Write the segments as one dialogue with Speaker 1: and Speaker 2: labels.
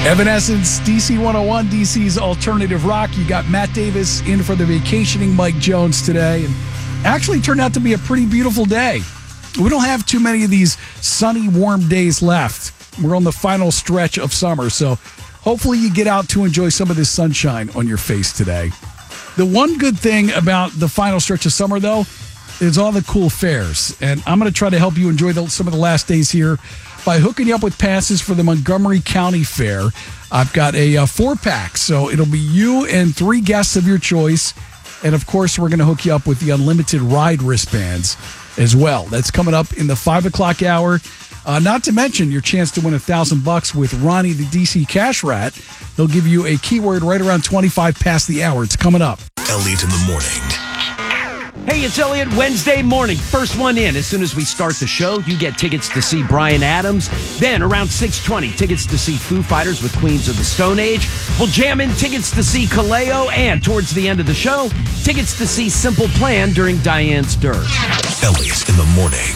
Speaker 1: Evanescence, DC 101, DC's Alternative Rock. You got Matt Davis in for the vacationing Mike Jones today. And actually turned out to be a pretty beautiful day. We don't have too many of these sunny, warm days left. We're on the final stretch of summer, so hopefully you get out to enjoy some of this sunshine on your face today. The one good thing about the final stretch of summer, though, is all the cool fairs. And I'm going to try to help you enjoy some of the last days here by hooking you up with passes for the Montgomery County Fair. I've got a 4-pack, so it'll be you and 3 guests of your choice. And, of course, we're going to hook you up with the unlimited ride wristbands as well. That's coming up in the 5 o'clock hour. Not to mention your chance to win $1,000 with Ronnie the DC Cash Rat. They'll give you a keyword right around 25 past the hour. It's coming up.
Speaker 2: Elliot in the morning.
Speaker 3: Hey, it's Elliot. Wednesday morning. First one in. As soon as we start the show, you get tickets to see Bryan Adams. Then around 6:20, tickets to see Foo Fighters with Queens of the Stone Age. We'll jam in tickets to see Kaleo. And towards the end of the show, tickets to see Simple Plan during Diane's Dirt.
Speaker 2: Elliot in the morning.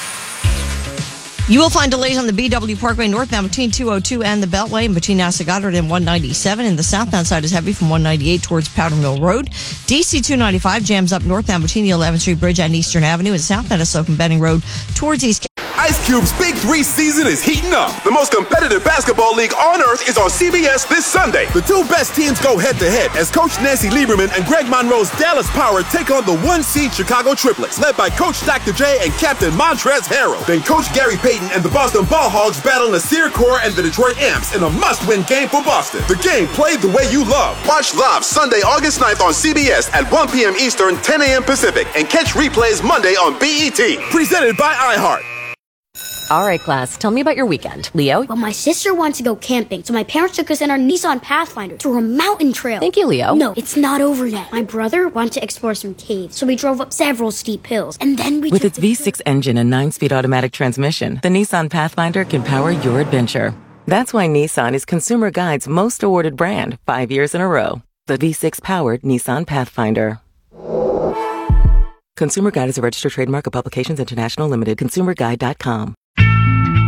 Speaker 4: You will find delays on the BW Parkway northbound between 202 and the Beltway, and between NASA Goddard and 197. And the southbound side is heavy from 198 towards Powder Mill Road. DC 295 jams up northbound between the 11th Street Bridge and Eastern Avenue, and southbound is slow from Benning Road towards East.
Speaker 5: Ice Cube's Big 3 season is heating up. The most competitive basketball league on earth is on CBS this Sunday. The 2 best teams go head-to-head as Coach Nancy Lieberman and Greg Monroe's Dallas Power take on the 1-seed Chicago Triplets, led by Coach Dr. J and Captain Montrezl Harrell. Then Coach Gary Payton and the Boston Ball Hogs battle Nasir Kaur and the Detroit Amps in a must-win game for Boston. The game played the way you love. Watch live Sunday, August 9th on CBS at 1 p.m. Eastern, 10 a.m. Pacific, and catch replays Monday on BET. Presented by iHeart.
Speaker 6: All right, class, tell me about your weekend. Leo?
Speaker 7: Well, my sister wants to go camping, so my parents took us in our Nissan Pathfinder through a mountain trail.
Speaker 6: Thank you, Leo.
Speaker 7: No, it's not over yet. My brother wanted to explore some caves, so we drove up several steep hills, and then we
Speaker 8: With its V6 engine and 9-speed automatic transmission, the Nissan Pathfinder can power your adventure. That's why Nissan is Consumer Guide's most awarded brand 5 years in a row. The V6-powered Nissan Pathfinder. Consumer Guide is a registered trademark of Publications International Limited. ConsumerGuide.com.